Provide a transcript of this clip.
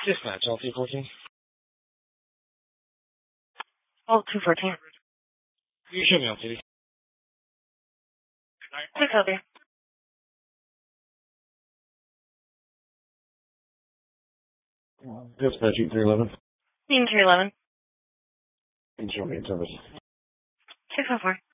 Dispatch, LT14. Oh, 214. You show me LT. 2 copy. Dispatch, Eat 311. Team 311. And show me in service. 604.